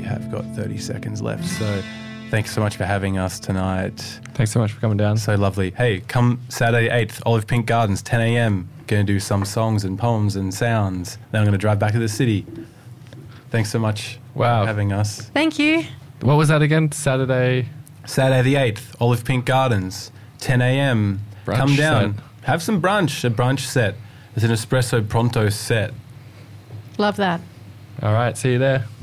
have got 30 seconds left. So thanks so much for having us tonight. Thanks so much for coming down. So lovely. Hey, come Saturday 8th, Olive Pink Gardens, 10 a.m. Going to do some songs and poems and sounds. Then I'm going to drive back to the city. Thanks so much for having us. Thank you. What was that again? Saturday the 8th, Olive Pink Gardens, 10 a.m. Brunch Come down. set. Have some brunch, a brunch set. It's an espresso pronto set. Love that. All right, see you there.